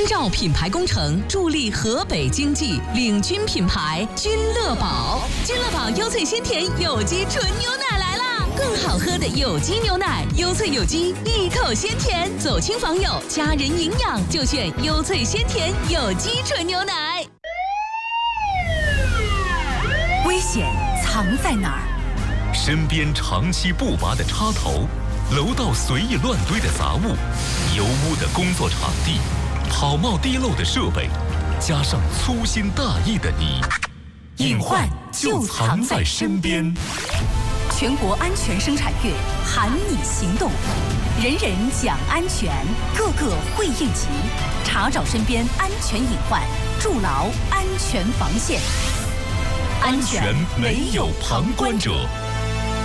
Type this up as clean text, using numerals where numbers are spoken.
参照品牌工程，助力河北经济，领军品牌君乐宝。君乐宝优萃鲜甜有机纯牛奶来啦！更好喝的有机牛奶，优萃有机，一口鲜甜。走亲访友，家人营养就选优萃鲜甜有机纯牛奶。 危险藏在哪儿？ 身边长期不拔的插头，楼道随意乱堆的杂物，油污的工作场地，跑冒滴漏的设备，加上粗心大意的你， 隐患就藏在身边。全国安全生产月喊你行动，人人讲安全，个个会应急，查找身边安全隐患，筑牢安全防线。 安全没有旁观者。